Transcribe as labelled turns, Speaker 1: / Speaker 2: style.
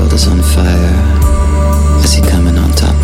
Speaker 1: world is on fire. I see coming on top